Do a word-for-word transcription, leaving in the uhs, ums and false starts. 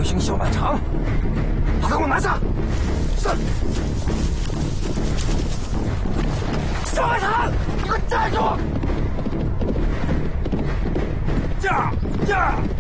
行小满长，把他给我拿下！是。小满长，你给我站住！驾驾！